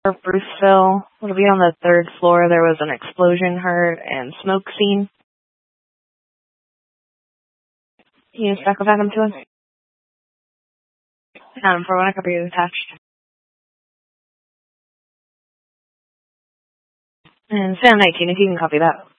Bruceville. It'll be on the 3rd floor. There was an explosion heard and smoke seen. Can you stack them to us? For when I copy is attached. And Sam 19, if you can copy that.